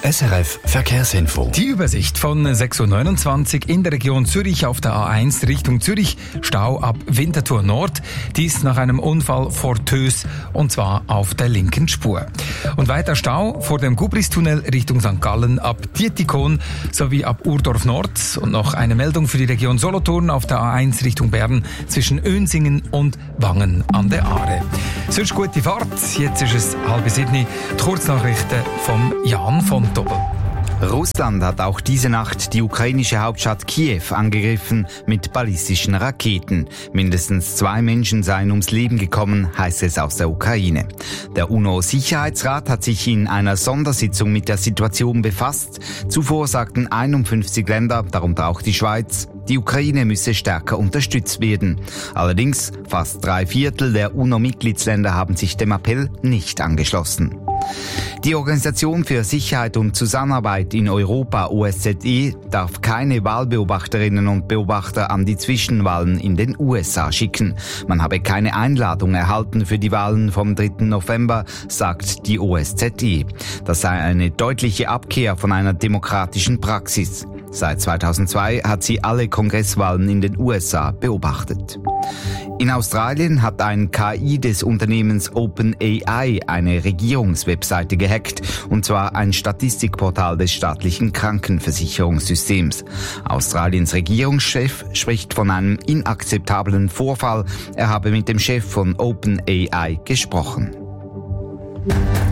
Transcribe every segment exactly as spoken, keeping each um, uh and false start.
S R F Verkehrsinfo. Die Übersicht von sechs Uhr neunundzwanzig in der Region Zürich auf der A eins Richtung Zürich. Stau ab Winterthur Nord. Dies nach einem Unfall vor Tös und zwar auf der linken Spur. Und weiter Stau vor dem Gubristunnel Richtung Sankt Gallen ab Dietikon sowie ab Urdorf Nord. Und noch eine Meldung für die Region Solothurn auf der A eins Richtung Bern zwischen Önsingen und Wangen an der Aare. Sonst gute Fahrt. Jetzt ist es halb sieben. Die Kurznachrichten vom Jan von Doppel. Russland hat auch diese Nacht die ukrainische Hauptstadt Kiew angegriffen mit ballistischen Raketen. Mindestens zwei Menschen seien ums Leben gekommen, heißt es aus der Ukraine. Der UNO-Sicherheitsrat hat sich in einer Sondersitzung mit der Situation befasst. Zuvor sagten einundfünfzig Länder, darunter auch die Schweiz, die Ukraine müsse stärker unterstützt werden. Allerdings, fast drei Viertel der UNO-Mitgliedsländer haben sich dem Appell nicht angeschlossen. Die Organisation für Sicherheit und Zusammenarbeit in Europa, O S Z E, darf keine Wahlbeobachterinnen und Beobachter an die Zwischenwahlen in den U S A schicken. Man habe keine Einladung erhalten für die Wahlen vom dritten November, sagt die O S Z E. Das sei eine deutliche Abkehr von einer demokratischen Praxis. Seit zweitausendzwei hat sie alle Kongresswahlen in den U S A beobachtet. In Australien hat ein K I des Unternehmens OpenAI eine Regierungswebseite gehackt, und zwar ein Statistikportal des staatlichen Krankenversicherungssystems. Australiens Regierungschef spricht von einem inakzeptablen Vorfall. Er habe mit dem Chef von OpenAI gesprochen.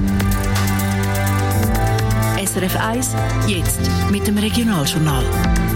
S R F eins, jetzt mit dem Regionaljournal.